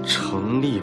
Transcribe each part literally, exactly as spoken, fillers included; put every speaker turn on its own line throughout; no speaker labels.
程丽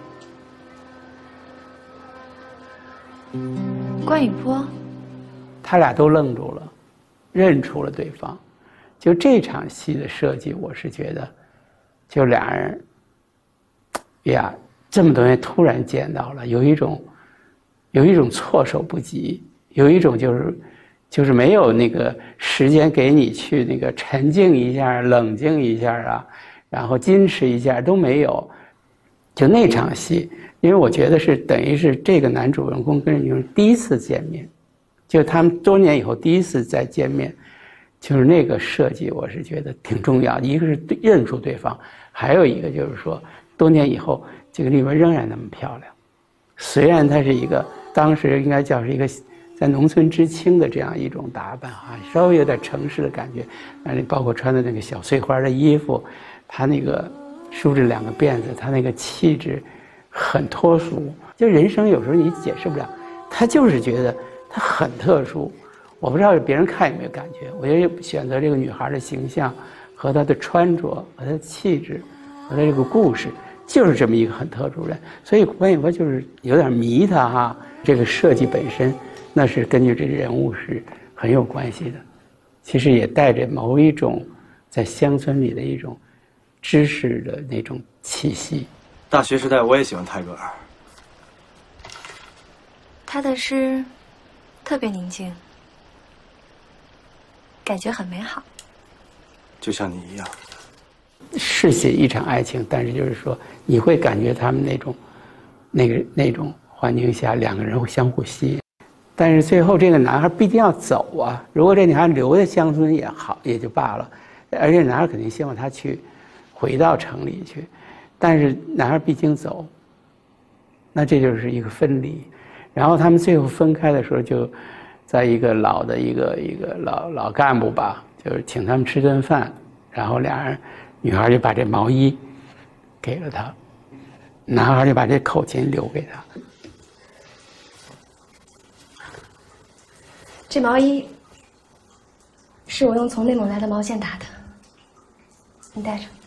文，关雨波，
他俩都愣住了，认出了对方。就这场戏的设计，我是觉得，就俩人，呀，这么多年突然见到了，有一种，有一种措手不及，有一种就是，就是没有那个时间给你去那个沉静一下、冷静一下啊，然后矜持一下都没有。就那场戏，因为我觉得是等于是这个男主人公跟女主第一次见面，就他们多年以后第一次再见面。就是那个设计，我是觉得挺重要的。一个是认出对方，还有一个就是说，多年以后，这个丽文仍然那么漂亮。虽然她是一个当时应该叫是一个在农村知青的这样一种打扮啊，稍微有点城市的感觉，而且包括穿的那个小碎花的衣服，她那个梳着两个辫子，她那个气质很脱俗。就人生有时候你解释不了，她就是觉得她很特殊。我不知道别人看有没有感觉，我觉得选择这个女孩的形象和她的穿着和她的气质和她这个故事，就是这么一个很特殊的人。所以关雨波就是有点迷她哈，这个设计本身那是根据这个人物是很有关系的，其实也带着某一种在乡村里的一种知识的那种气息。
大学时代我也喜欢泰戈尔，
他的诗特别宁静，感觉很美好，
就像你一样。
是写一场爱情，但是就是说，你会感觉他们那种、那个、那种环境下，两个人会相互吸引。但是最后这个男孩必定要走啊！如果这女孩留在乡村也好，也就罢了。而且男孩肯定希望她去回到城里去，但是男孩毕竟走，那这就是一个分离。然后他们最后分开的时候就。在一个老的一个一个老老干部吧，就是请他们吃顿饭，然后俩人，女孩就把这毛衣给了他，男孩就把这口琴留给他。
这毛衣是我用从内蒙来的毛线打的，你带着。